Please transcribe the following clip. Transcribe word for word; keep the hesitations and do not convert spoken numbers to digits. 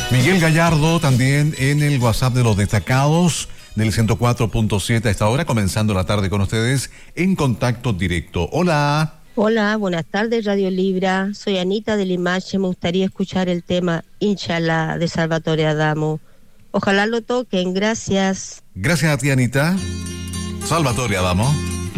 Miguel Gallardo también en el WhatsApp de los destacados del ciento cuatro punto siete a esta hora, comenzando la tarde con ustedes en contacto directo. Hola. Hola, buenas tardes Radio Libra, soy Anita de Limache, me gustaría escuchar el tema Inshallah de Salvatore Adamo. Ojalá lo toquen, gracias. Gracias a ti, Anita. Salvatore Adamo.